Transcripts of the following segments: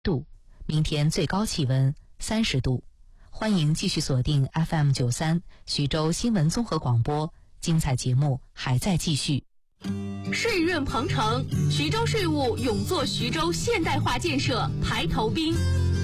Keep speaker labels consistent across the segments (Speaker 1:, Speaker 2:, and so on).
Speaker 1: 度，明天最高气温30度。欢迎继续锁定 FM93 徐州新闻综合广播，精彩节目还在继续。
Speaker 2: 税润鹏程，徐州税务勇做徐州现代化建设排头兵。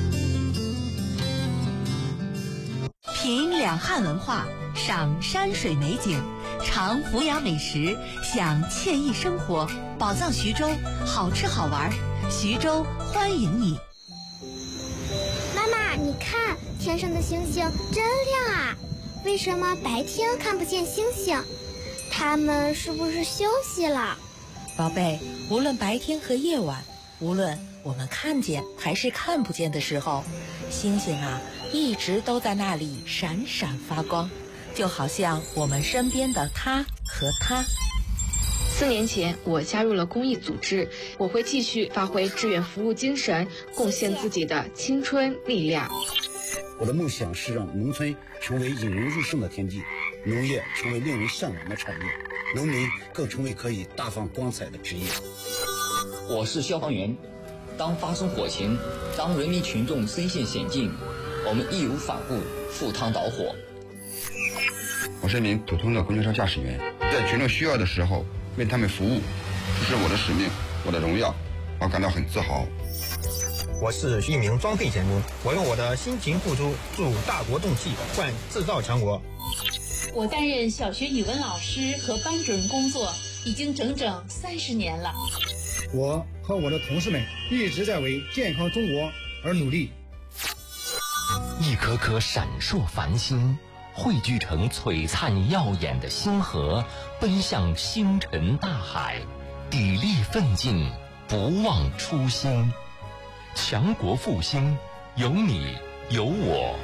Speaker 3: 品两汉文化，赏山水美景，尝府雅美食，享惬意生活，宝藏徐州，好吃好玩，徐州欢迎你。
Speaker 4: 妈妈，你看天上的星星真亮啊！为什么白天看不见星星？它们是不是休息了？
Speaker 3: 宝贝，无论白天和夜晚，无论我们看见还是看不见的时候，星星啊一直都在那里闪闪发光，就好像我们身边的他和他。
Speaker 5: 4年前，我加入了公益组织，我会继续发挥志愿服务精神，贡献自己的青春力量。
Speaker 6: 我的梦想是让农村成为引人入胜的天地，农业成为令人向往的产业，农民更成为可以大放光彩的职业。
Speaker 7: 我是消防员，当发生火情，当人民群众身陷险境，我们义无反顾，赴汤蹈火。
Speaker 8: 我是一名普通的公交车驾驶员，在群众需要的时候为他们服务，这是我的使命，我的荣耀，我感到很自豪。
Speaker 9: 我是一名装配监工，我用我的辛勤付出助大国动气，换制造强国。
Speaker 10: 我担任小学语文老师和班主任工作已经整整30年了。
Speaker 11: 我和我的同事们一直在为健康中国而努力。
Speaker 12: 一颗颗闪烁繁星汇聚成璀璨耀眼的星河，奔向星辰大海，砥砺奋进，不忘初心。强国复兴，有你有我。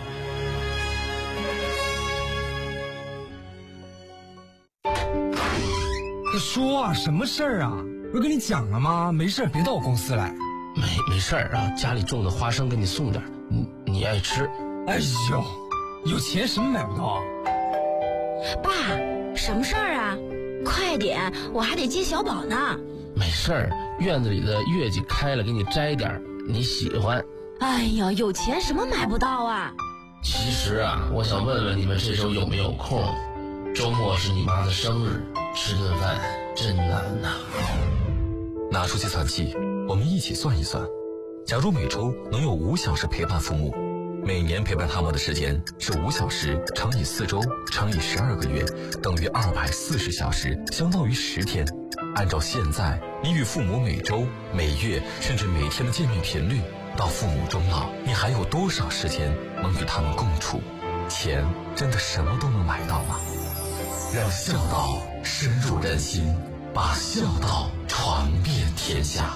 Speaker 13: 说啊，什么事儿啊？我跟你讲了吗？没事别到我公司来。
Speaker 14: 没事儿啊，家里种的花生给你送点，你爱吃。
Speaker 13: 哎呦，有钱什么买不到？
Speaker 15: 爸，什么事儿啊？快点，我还得接小宝呢。
Speaker 14: 没事儿，院子里的月季开了，给你摘点，你喜欢。
Speaker 15: 哎呀，有钱什么买不到啊？
Speaker 14: 其实啊，我想问问你们这周有没有空？周末是你妈的生日，吃顿饭真难呐。
Speaker 16: 拿出计算器，我们一起算一算。假如每周能有5小时陪伴父母，每年陪伴他们的时间是5小时乘以4周乘以12个月，等于240小时，相当于10天。按照现在你与父母每周、每月甚至每天的见面频率，到父母终老，你还有多少时间能与他们共处？钱真的什么都能买到吗？让孝道深入人心，把孝道传遍天下。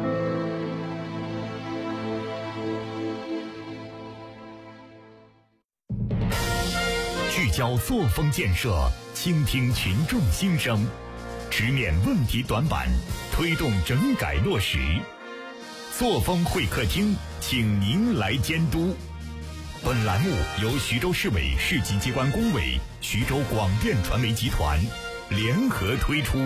Speaker 17: 聚焦作风建设，倾听群众心声，直面问题短板，推动整改落实。作风会客厅，请您来监督。本栏目由徐州市委市级机关工委、徐州广电传媒集团联合推出。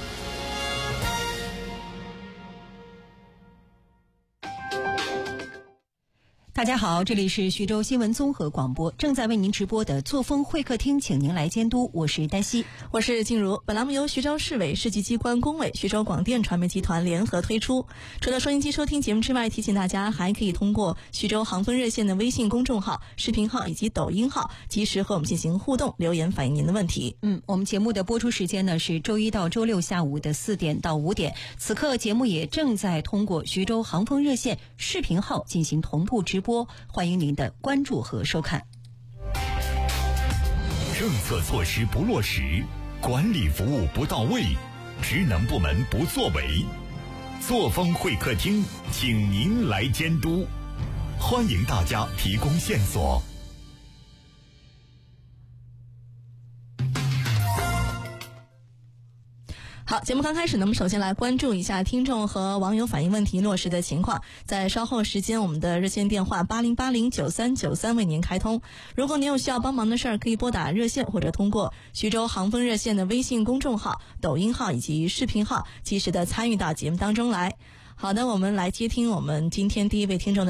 Speaker 1: 大家好，这里是徐州新闻综合广播，正在为您直播的作风会客厅，请您来监督。我是丹曦，
Speaker 2: 我是静茹。本栏目由徐州市委市级机关工委、徐州广电传媒集团联合推出。除了收音机收听节目之外，提醒大家还可以通过徐州航风热线的微信公众号、视频号以及抖音号，及时和我们进行互动，留言反映您的问题。
Speaker 1: 我们节目的播出时间呢是周一到周六下午的4点到5点。此刻节目也正在通过徐州航风热线视频号进行同步直播，欢迎您的关注和收看。
Speaker 17: 政策措施不落实，管理服务不到位，职能部门不作为，作风会客厅，请您来监督，欢迎大家提供线索。
Speaker 2: 好，节目刚开始呢，我们首先来关注一下听众和网友反映问题落实的情况。在稍后时间，我们的热线电话80809393为您开通。如果您有需要帮忙的事儿，可以拨打热线或者通过徐州航风热线的微信公众号、抖音号以及视频号，及时的参与到节目当中来。 好的，我们来接听我们今天第一位听众的